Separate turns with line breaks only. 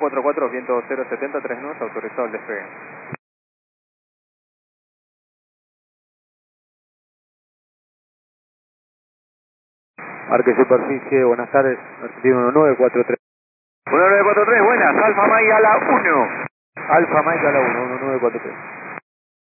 144, viento 070, 3 nudos, autorizado el despegue.
Marque superficie, buenas tardes, Argentina 1943.
1943, buenas, Alfa Mike a la 1.
Alfa Mike a la 1, 1943.